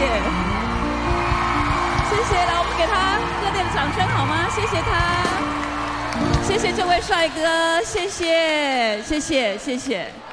谢谢，来，我们给他热烈的掌声好吗？谢谢他，谢谢这位帅哥，谢谢，谢谢，谢谢。